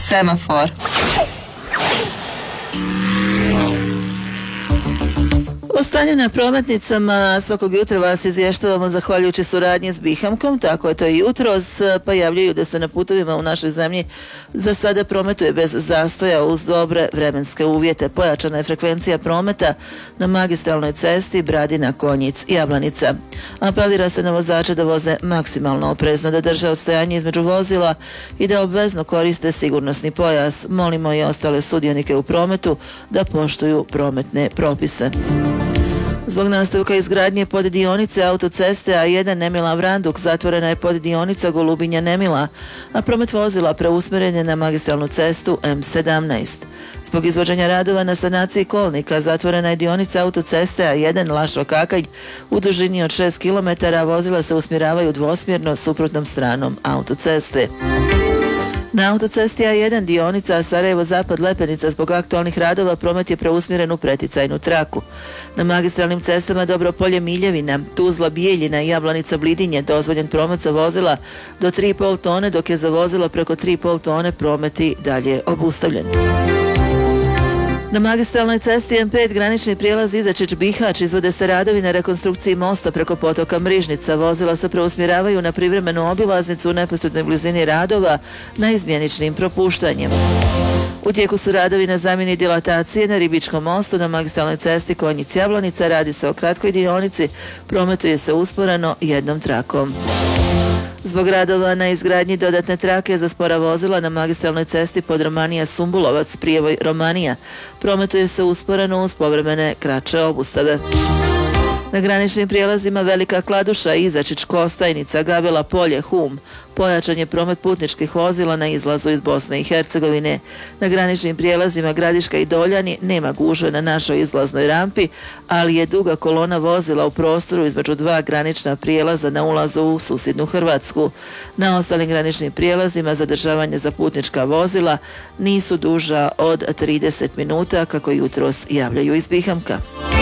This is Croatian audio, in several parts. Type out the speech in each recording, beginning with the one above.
Semafor. O stanju na prometnicama svakog jutra vas izvještavamo zahvaljujući suradnji s Bihamkom, tako je to i jutros. Pojavljuju da se na putovima u našoj zemlji za sada prometuje bez zastoja uz dobre vremenske uvjete. Pojačana je frekvencija prometa na magistralnoj cesti Bradina-Konjic-Jablanica. Apelira se na vozače da voze maksimalno oprezno, da drže odstojanje između vozila i da obvezno koriste sigurnosni pojas. Molimo i ostale sudionike u prometu da poštuju prometne propise. Zbog nastavka izgradnje poddionice autoceste A1 Nemila-Vranduk zatvorena je poddionica Golubinja-Nemila, a promet vozila preusmjeren je na magistralnu cestu M17. Zbog izvođenja radova na sanaciji kolnika zatvorena je dionica autoceste A1 Lašva-Kakalj u dužini od 6 km, a vozila se usmjeravaju dvosmjerno suprotnom stranom autoceste. Na autocesti A1 dionica Sarajevo-Zapad Lepenica zbog aktualnih radova promet je preusmjeren u preticajnu traku. Na magistralnim cestama Dobropolje-Miljevina, Tuzla-Bijeljina i Jablanica-Blidinje dozvoljen promet za vozila do 3,5 tone, dok je za vozilo preko 3,5 tone promet i dalje obustavljen. Na magistralnoj cesti M5 granični prijelaz Izačić-Bihać izvode se radovi na rekonstrukciji mosta preko potoka Mrižnica. Vozila se preusmjeravaju na privremenu obilaznicu u neposrednoj blizini radova na izmjeničnim propuštanjem. U tijeku su radovi na zamjeni dilatacije na Ribičkom mostu na magistralnoj cesti Konjic-Jablanica. Radi se o kratkoj dionici, prometuje se usporeno jednom trakom. Zbog radova na izgradnji dodatne trake za spora vozila na magistralnoj cesti Podromanija-Sumbulovac, Prijevoj-Romanija, prometuje se usporeno uz povremene kraće obustave. Na graničnim prijelazima Velika Kladuša, Izačić-Kostajnica, Gavela Polje, Hum, pojačan je promet putničkih vozila na izlazu iz Bosne i Hercegovine. Na graničnim prijelazima Gradiška i Doljani nema gužve na našoj izlaznoj rampi, ali je duga kolona vozila u prostoru između dva granična prijelaza na ulazu u susjednu Hrvatsku. Na ostalim graničnim prijelazima zadržavanje za putnička vozila nisu duža od 30 minuta, kako jutros javljaju iz Bihamka.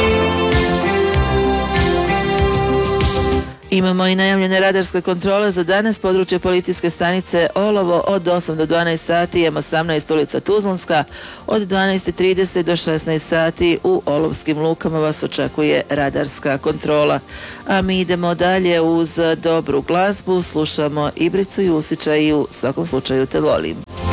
Imamo i najavljene radarske kontrole za danas. Područje policijske stanice Olovo od 8 do 12 sati, M18 ulica Tuzlanska, od 12:30 do 16 sati u Olovskim lukama vas očekuje radarska kontrola. A mi idemo dalje uz dobru glazbu, slušamo Ibricu Jusića i U svakom slučaju te volim.